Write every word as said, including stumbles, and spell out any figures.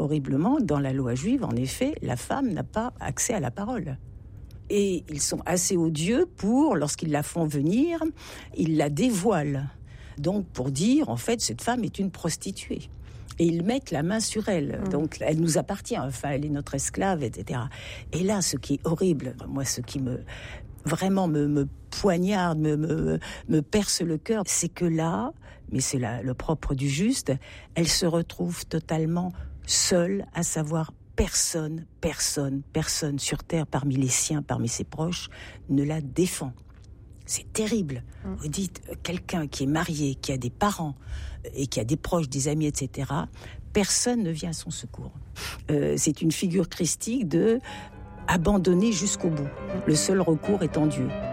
horriblement, dans la loi juive, en effet, la femme n'a pas accès à la parole. Et ils sont assez odieux pour, lorsqu'ils la font venir, ils la dévoilent. Donc, pour dire, en fait, cette femme est une prostituée. Et ils mettent la main sur elle. Mmh. Donc, elle nous appartient. Enfin, elle est notre esclave, et cetera. Et là, ce qui est horrible, moi, ce qui me vraiment me, me poignarde, me, me, me perce le cœur, c'est que là, mais c'est la, le propre du juste, elle se retrouve totalement seule, à savoir personne, personne, personne sur terre, parmi les siens, parmi ses proches, ne la défend. C'est terrible. Mmh. Vous dites, quelqu'un qui est marié, qui a des parents et qui a des proches, des amis, et cetera, personne ne vient à son secours. Euh, c'est une figure christique de abandonner jusqu'au bout. Le seul recours étant Dieu.